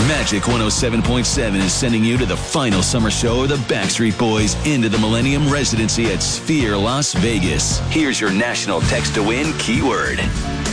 Magic 107.7 is sending you to the final summer show of the Backstreet Boys into the Millennium Residency at Sphere Las Vegas. Here's your national text to win keyword.